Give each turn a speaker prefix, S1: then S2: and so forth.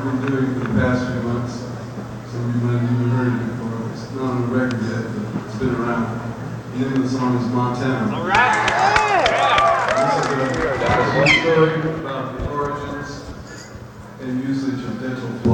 S1: we've been doing for the past few months. Some of you might have even heard it before. It's not on the record yet, but it's been around. The name of the song is Montana.
S2: All right.
S1: This is a story about the origins and usage of dental floss.